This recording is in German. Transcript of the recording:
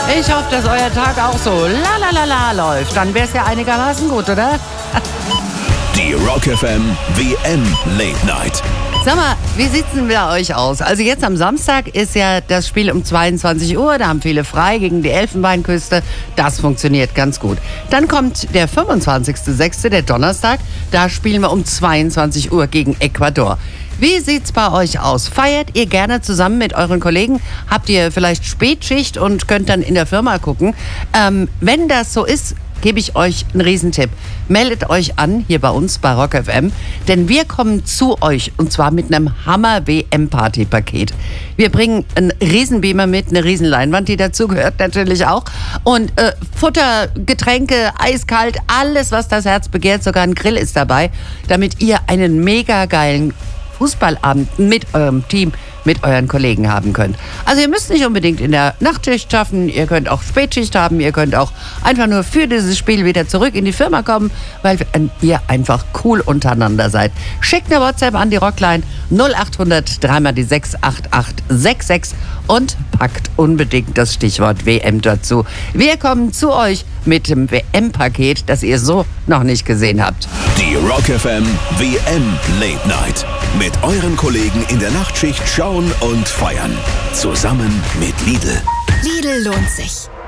Ich hoffe, dass euer Tag auch so la läuft. Dann wär's ja einigermaßen gut, oder? Die Rock FM WM Late Night. Sag mal, wie sieht's denn bei euch aus? Also jetzt am Samstag ist ja das Spiel um 22 Uhr. Da haben viele frei gegen die Elfenbeinküste. Das funktioniert ganz gut. Dann kommt der 25.06., der Donnerstag. Da spielen wir um 22 Uhr gegen Ecuador. Wie sieht's bei euch aus? Feiert ihr gerne zusammen mit euren Kollegen? Habt ihr vielleicht Spätschicht und könnt dann in der Firma gucken? Wenn das so ist, gebe ich euch einen Riesentipp. Meldet euch an hier bei uns bei Rock FM, denn wir kommen zu euch und zwar mit einem Hammer-WM-Party-Paket. Wir bringen einen Riesenbeamer mit, eine Riesenleinwand, die dazugehört natürlich auch. Und Futter, Getränke, eiskalt, alles, was das Herz begehrt, sogar ein Grill ist dabei, damit ihr einen mega geilen Fußballabend mit eurem Team, mit euren Kollegen haben könnt. Also ihr müsst nicht unbedingt in der Nachtschicht schaffen, ihr könnt auch Spätschicht haben, ihr könnt auch einfach nur für dieses Spiel wieder zurück in die Firma kommen, weil ihr einfach cool untereinander seid. Schickt eine WhatsApp an die Rockline 0800 3 die 68866 und packt unbedingt das Stichwort WM dazu. Wir kommen zu euch mit dem WM-Paket, das ihr so noch nicht gesehen habt. Die Rock FM WM Late Night. Mit euren Kollegen in der Nachtschicht schauen und feiern. Zusammen mit Lidl. Lidl lohnt sich.